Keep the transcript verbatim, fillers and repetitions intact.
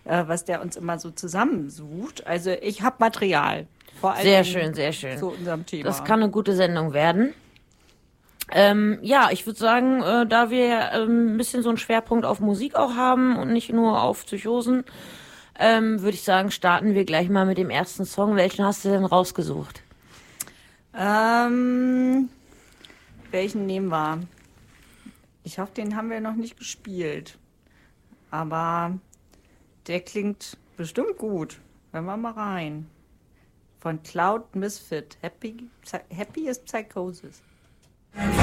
äh, was der uns immer so zusammensucht. Also ich habe Material. Vor allem Sehr schön, sehr schön. Zu unserem Thema. Das kann eine gute Sendung werden. Ähm, ja, ich würde sagen, äh, da wir ähm, ein bisschen so einen Schwerpunkt auf Musik auch haben und nicht nur auf Psychosen, ähm, würde ich sagen, starten wir gleich mal mit dem ersten Song. Welchen hast du denn rausgesucht? Ähm, welchen nehmen wir? Ich hoffe, den haben wir noch nicht gespielt. Aber der klingt bestimmt gut. Hören wir mal rein. Von Cloud Misfit. Happy, Happiest Psychosis.